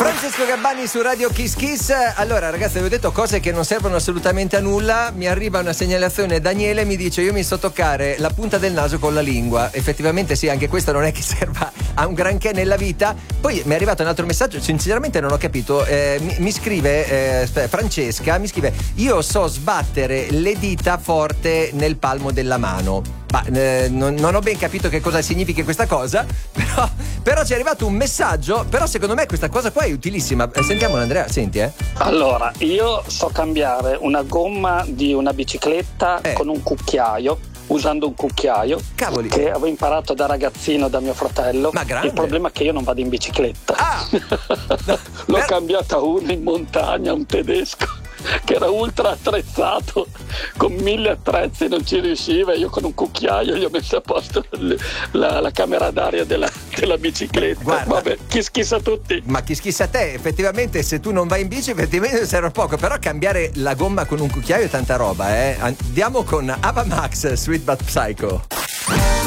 Francesco Gabbani su Radio Kiss Kiss. Allora ragazzi, avevo detto cose che non servono assolutamente a nulla. Mi arriva una segnalazione, Daniele mi dice: io mi so toccare la punta del naso con la lingua. Effettivamente sì, anche questo non è che serva a un granché nella vita. Poi mi è arrivato un altro messaggio, sinceramente non ho capito. Mi scrive Francesca, mi scrive: io so sbattere le dita forte nel palmo della mano. Ma non ho ben capito che cosa significhi questa cosa, però ci è arrivato un messaggio. Però secondo me questa cosa qua è utilissima. Sentiamola Andrea, senti. Allora, io so cambiare una gomma di una bicicletta con un cucchiaio, usando un cucchiaio. Cavoli. Che avevo imparato da ragazzino da mio fratello. Ma grande. Il problema è che io non vado in bicicletta. L'ho cambiata una in montagna, un tedesco che era ultra attrezzato con 1000 attrezzi, non ci riusciva. Io con un cucchiaio gli ho messo a posto la camera d'aria della bicicletta. Guarda, vabbè, chi a tutti. ma chi a te, effettivamente se tu non vai in bici effettivamente serve poco, però cambiare la gomma con un cucchiaio è tanta roba. Andiamo con Ava Max, Sweet But Psycho.